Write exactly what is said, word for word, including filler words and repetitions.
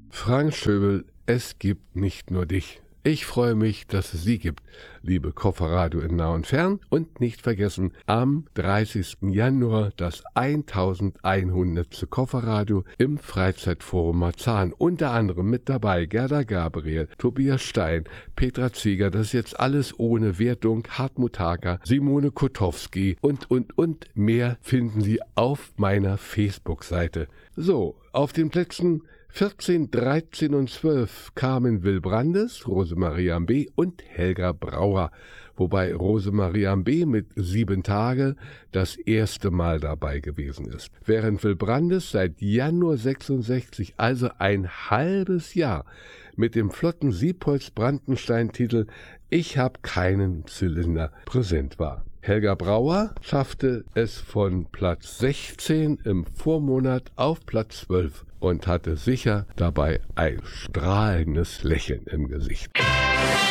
Frank Schöbel, es gibt nicht nur dich. Ich freue mich, dass es Sie gibt, liebe Kofferradio in nah und fern. Und nicht vergessen, am dreißigsten Januar das eintausendeinhundertste Kofferradio im Freizeitforum Marzahn. Unter anderem mit dabei Gerda Gabriel, Tobias Stein, Petra Zieger, das ist jetzt alles ohne Wertung, Hartmut Haker, Simone Kotowski und, und, und mehr finden Sie auf meiner Facebook-Seite. So, auf den Plätzen vierzehn, dreizehn und zwölf kamen Will Brandes, Rosemarie am B. und Helga Brauer, wobei Rosemarie am B. mit sieben Tage das erste Mal dabei gewesen ist. Während Will Brandes seit Januar sechsundsechzig, also ein halbes Jahr, mit dem flotten Siepholz-Brandenstein-Titel Ich hab keinen Zylinder präsent war. Helga Brauer schaffte es von Platz sechzehn im Vormonat auf Platz zwölf und hatte sicher dabei ein strahlendes Lächeln im Gesicht.